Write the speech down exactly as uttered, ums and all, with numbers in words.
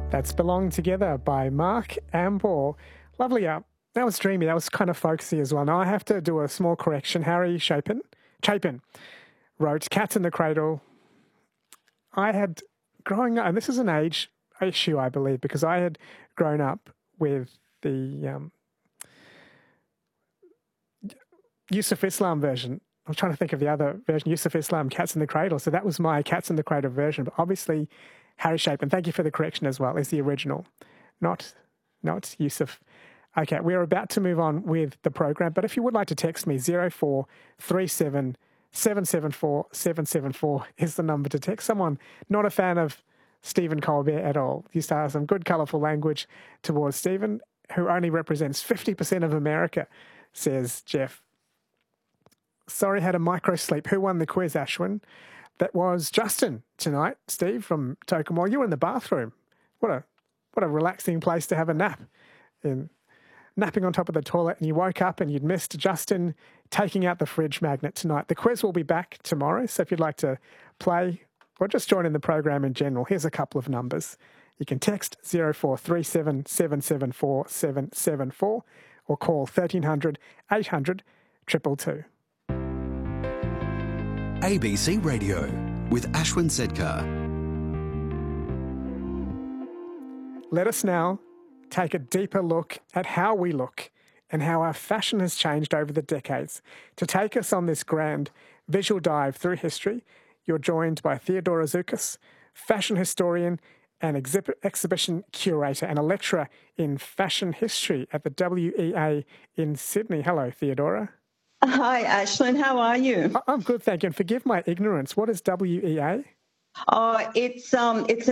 That's Belong Together by Mark Amble. Lovely up. That was dreamy. That was kind of folksy as well. Now I have to do a small correction. Harry Chapin, Chapin wrote Cats in the Cradle. I had, growing up, and this is an age issue, I believe, because I had grown up with the um, Yusuf Islam version. I'm trying to think of the other version, Yusuf Islam, Cats in the Cradle. So that was my Cats in the Cradle version. But obviously, Harry Chapin, thank you for the correction as well, is the original, not, not Yusuf. Okay, we're about to move on with the program, but if you would like to text me, zero four three seven seven seven four seven seven four is the number to text. Someone not a fan of Stephen Colbert at all. Used to have some good, colourful language towards Stephen, who only represents fifty percent of America, says Jeff. Sorry, had a micro sleep. Who won the quiz, Ashwin? That was Justin tonight, Steve, from Tokemore. You were in the bathroom. What a what a relaxing place to have a nap in. Napping on top of the toilet, and you woke up and you'd missed Justin taking out the fridge magnet tonight. The quiz will be back tomorrow, so if you'd like to play or just join in the program in general, here's a couple of numbers. You can text zero four three seven seven seven four seven seven four or call thirteen hundred eight hundred two two two. A B C Radio with Ashwin Sedkar. Let us now take a deeper look at how we look and how our fashion has changed over the decades. To take us on this grand visual dive through history, you're joined by Theodora Zoukas, fashion historian and exhibit, exhibition curator and a lecturer in fashion history at the W E A in Sydney. Hello, Theodora. Hi, Ashwin. How are you? I'm good, thank you. And forgive my ignorance. What is W E A? Oh, it's um, it's